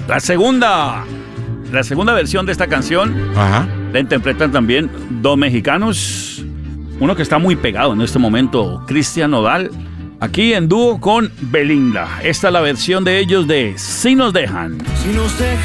La segunda versión de esta canción la interpretan también dos mexicanos. Uno que está muy pegado en este momento, Cristian Nodal, aquí en dúo con Belinda. Esta es la versión de ellos de Si nos dejan. Si nos dejan